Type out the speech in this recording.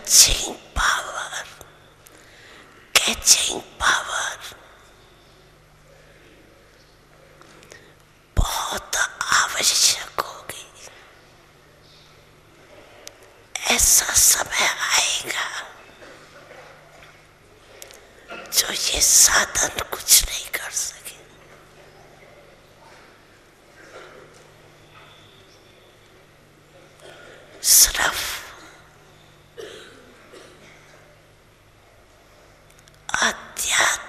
Catching power बहुत आवश्यक होगी। ऐसा समय आएगा जो ये साधन कुछ नहीं